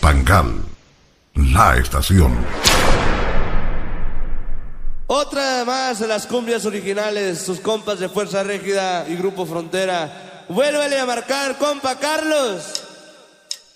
Pangal, la estación. Otra más de las cumbias originales, sus compas de Fuerza Régida y Grupo Frontera. Vuélvele a marcar, compa Carlos.